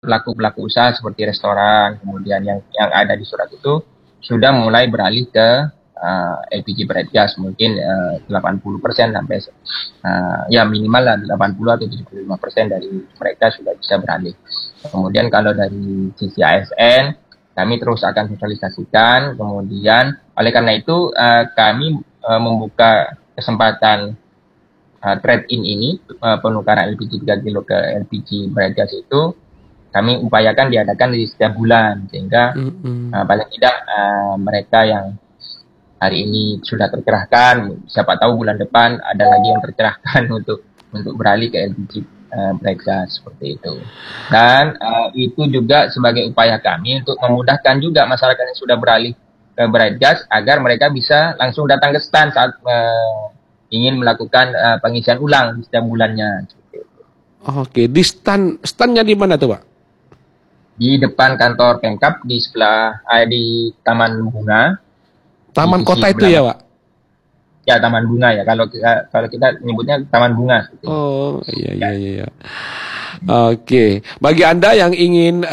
pelaku-pelaku usaha seperti restoran, kemudian yang ada di surat itu sudah mulai beralih ke LPG bright gas, mungkin 80% sampai ya minimal lah 80 atau 75% dari mereka sudah bisa beralih. Kemudian kalau dari sisi ASN, kami terus akan sosialisasikan. Kemudian oleh karena itu kami membuka kesempatan trade-in ini, penukaran LPG 3 kilo ke LPG bright gas itu kami upayakan diadakan di setiap bulan, sehingga paling tidak mereka yang hari ini sudah tercerahkan, siapa tahu bulan depan ada lagi yang tercerahkan untuk beralih ke LPG bright gas seperti itu. Dan itu juga sebagai upaya kami untuk memudahkan juga masyarakat yang sudah beralih ke bright gas agar mereka bisa langsung datang ke stand saat ingin melakukan pengisian ulang setiap bulannya. Oke, di standnya di mana tuh Pak? Di depan kantor Pemkab di sebelah di Taman Bunga. Taman kota itu ya, Pak? Ya, Taman Bunga ya. Kalau kita menyebutnya Taman Bunga. Oh, iya. Oke. Bagi Anda yang ingin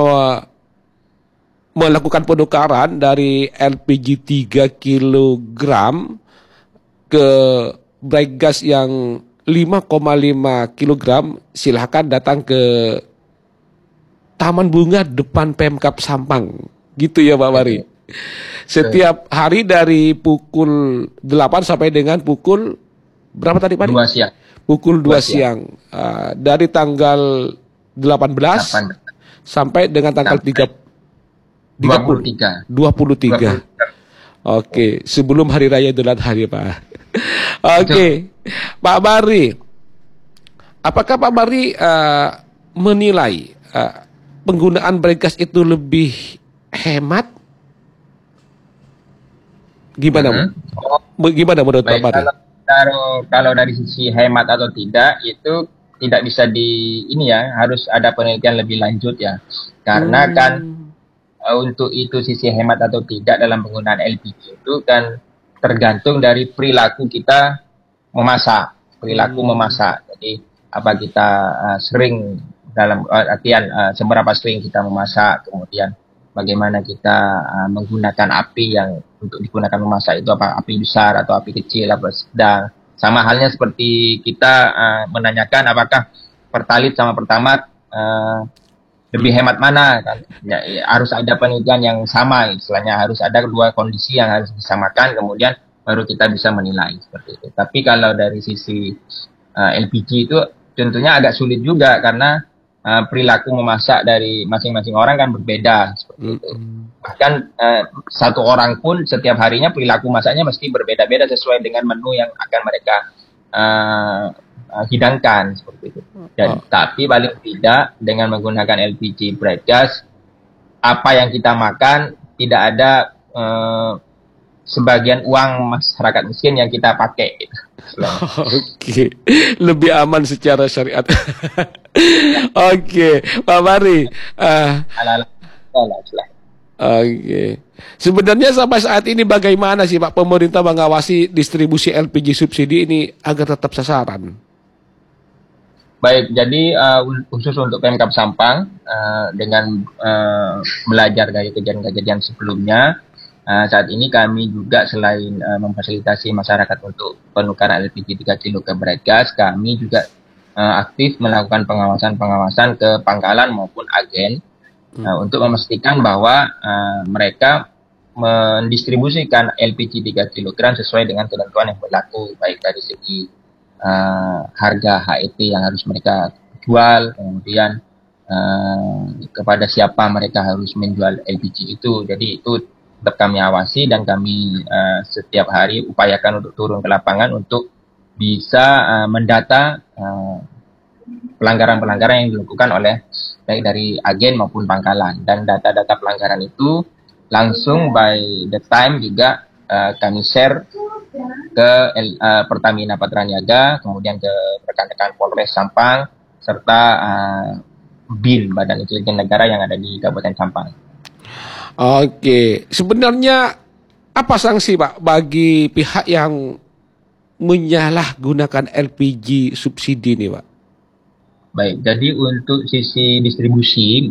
melakukan penukaran dari LPG 3 kg ke bright gas yang 5,5 kg, silahkan datang ke Taman Bunga depan Pemkab Sampang. Gitu ya Pak Mari? Setiap hari dari pukul 8 sampai dengan pukul berapa tadi Pak? 2 siang. Pukul 2 siang. Dari tanggal 18 sampai dengan tanggal 23. Oke, sebelum Hari Raya Idul Adha ya Pak. Oke, Pak Mari. Apakah Pak Mari menilai penggunaan bright gas itu lebih hemat? Gimana menurut Pak Mari? Kalau dari sisi hemat atau tidak itu tidak bisa harus ada penelitian lebih lanjut ya. Karena kan untuk itu sisi hemat atau tidak dalam penggunaan LPG itu kan tergantung dari perilaku kita memasak. Jadi apa kita sering dalam artian seberapa sering kita memasak, kemudian bagaimana kita menggunakan api yang untuk digunakan memasak itu, apa api besar atau api kecil, apa sedang. Sama halnya seperti kita menanyakan apakah Pertalite sama Pertamax lebih hemat mana kan? Ya, harus ada penelitian yang sama, istilahnya harus ada dua kondisi yang harus disamakan, kemudian baru kita bisa menilai seperti itu. Tapi kalau dari sisi LPG itu tentunya agak sulit juga karena perilaku memasak dari masing-masing orang kan berbeda seperti itu. Bahkan satu orang pun setiap harinya perilaku masaknya mesti berbeda-beda sesuai dengan menu yang akan mereka hidangkan seperti itu. Tapi paling tidak dengan menggunakan LPG bright gas, apa yang kita makan tidak ada sebagian uang masyarakat miskin yang kita pakai. Oke, lebih aman secara syariat. Oke, Pak Mari. Oke. Sebenarnya sampai saat ini bagaimana sih Pak pemerintah mengawasi distribusi LPG subsidi ini agar tetap sasaran? Baik, jadi khusus untuk Pemkab Sampang dengan belajar dari kejadian-kejadian sebelumnya, saat ini kami juga selain memfasilitasi masyarakat untuk penukaran LPG 3 kilo ke bright gas, kami juga aktif melakukan pengawasan-pengawasan ke pangkalan maupun agen untuk memastikan bahwa mereka mendistribusikan LPG 3 kg sesuai dengan ketentuan yang berlaku, baik dari segi harga HET yang harus mereka jual, kemudian kepada siapa mereka harus menjual LPG itu. Jadi itu tetap kami awasi dan kami setiap hari upayakan untuk turun ke lapangan untuk bisa mendata pelanggaran-pelanggaran yang dilakukan oleh baik dari agen maupun pangkalan, dan data-data pelanggaran itu langsung by the time juga kami share ke Pertamina Patraniaga, kemudian ke rekan-rekan Polres Sampang serta BIN, Badan Intelijen Negara yang ada di Kabupaten Sampang. Oke, sebenarnya apa sanksi Pak bagi pihak yang menyalahgunakan LPG subsidi nih Pak? Baik, jadi untuk sisi distribusi